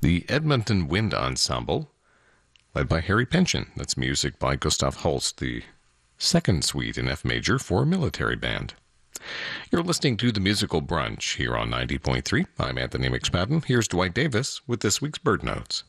The Edmonton Wind Ensemble, led by Harry Pension. That's music by Gustav Holst, the second suite in F major for a military band. You're listening to The Musical Brunch here on 90.3. I'm Anthony McSpadden. Here's Dwight Davis with this week's Bird Notes.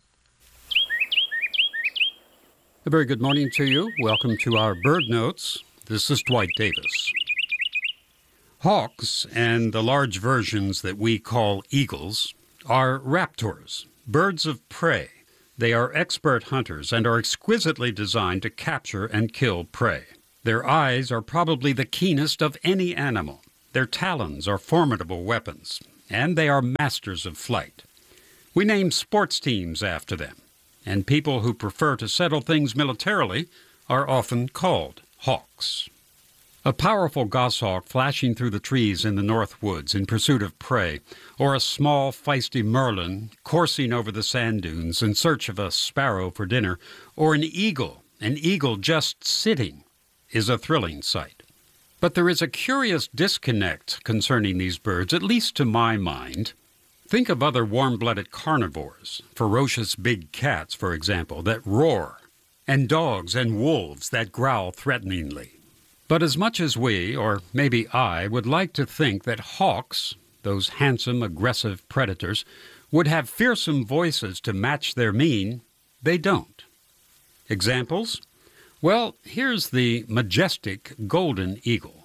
A very good morning to you. Welcome to our Bird Notes. This is Dwight Davis. Hawks, and the large versions that we call eagles, are raptors, birds of prey. They are expert hunters and are exquisitely designed to capture and kill prey. Their eyes are probably the keenest of any animal. Their talons are formidable weapons, and they are masters of flight. We name sports teams after them, and people who prefer to settle things militarily are often called hawks. A powerful goshawk flashing through the trees in the north woods in pursuit of prey, or a small, feisty merlin coursing over the sand dunes in search of a sparrow for dinner, or an eagle just sitting, is a thrilling sight. But there is a curious disconnect concerning these birds, at least to my mind. Think of other warm-blooded carnivores, ferocious big cats, for example, that roar, and dogs and wolves that growl threateningly. But as much as we, or maybe I, would like to think that hawks, those handsome, aggressive predators, would have fearsome voices to match their mien, they don't. Examples? Well, here's the majestic golden eagle.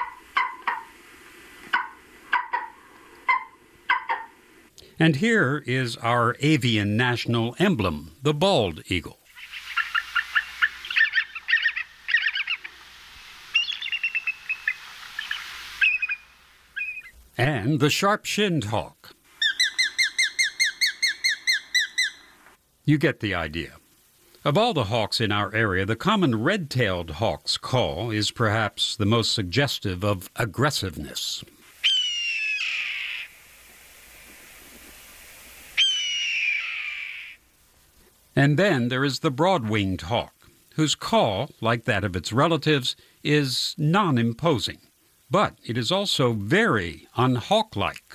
And here is our avian national emblem, the bald eagle. And the sharp-shinned hawk. You get the idea. Of all the hawks in our area, the common red-tailed hawk's call is perhaps the most suggestive of aggressiveness. And then there is the broad-winged hawk, whose call, like that of its relatives, is non-imposing. But it is also very unhawk-like.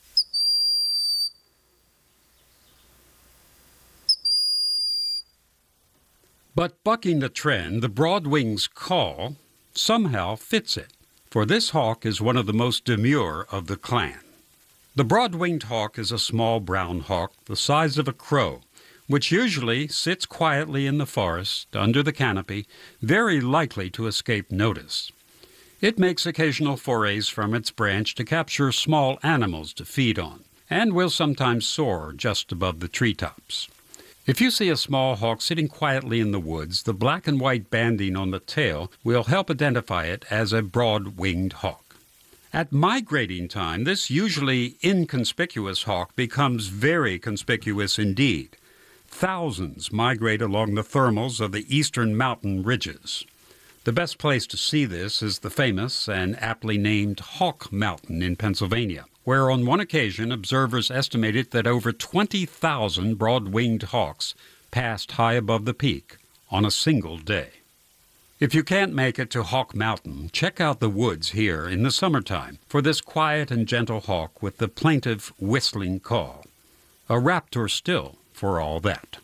But bucking the trend, the broad-winged's call somehow fits it, for this hawk is one of the most demure of the clan. The broad-winged hawk is a small brown hawk the size of a crow, which usually sits quietly in the forest under the canopy, very likely to escape notice. It makes occasional forays from its branch to capture small animals to feed on, and will sometimes soar just above the treetops. If you see a small hawk sitting quietly in the woods, the black and white banding on the tail will help identify it as a broad-winged hawk. At migrating time, this usually inconspicuous hawk becomes very conspicuous indeed. Thousands migrate along the thermals of the eastern mountain ridges. The best place to see this is the famous and aptly named Hawk Mountain in Pennsylvania, where on one occasion observers estimated that over 20,000 broad-winged hawks passed high above the peak on a single day. If you can't make it to Hawk Mountain, check out the woods here in the summertime for this quiet and gentle hawk with the plaintive whistling call. A raptor still, for all that.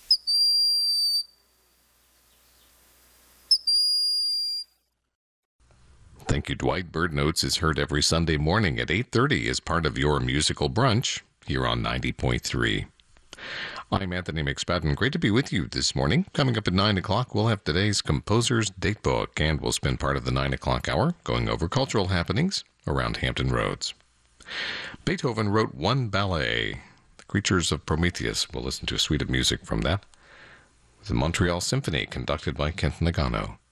Thank you, Dwight. Bird Notes is heard every Sunday morning at 8:30 as part of your musical brunch here on 90.3. I'm Anthony McSpadden. Great to be with you this morning. Coming up at 9 o'clock, we'll have today's Composer's Datebook, and we'll spend part of the 9 o'clock hour going over cultural happenings around Hampton Roads. Beethoven wrote one ballet, The Creatures of Prometheus. We'll listen to a suite of music from that, with the Montreal Symphony conducted by Kent Nagano.